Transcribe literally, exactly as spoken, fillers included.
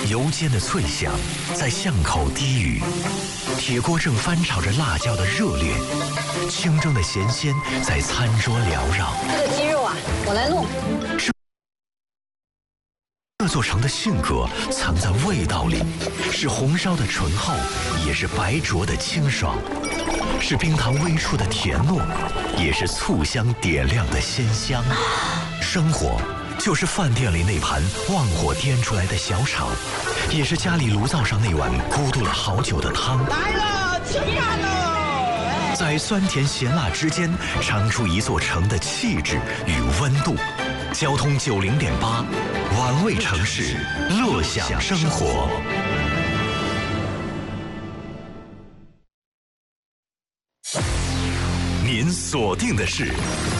油煎的脆香在巷口低语，铁锅正翻炒着辣椒的热烈，清蒸的咸鲜在餐桌缭绕。 这个鸡肉啊，我来弄。 这座城的性格藏在味道里，是红烧的醇厚，也是白灼的清爽，是冰糖微出的甜糯，也是醋香点亮的鲜香。生活就是饭店里那盘旺火颠出来的小炒，也是家里炉灶上那碗咕嘟了好久的汤。 来了，吃饭喽！ 在酸甜咸辣之间，尝出一座城的气质与温度。交通九零点八，玩味城市，乐享生活。您锁定的是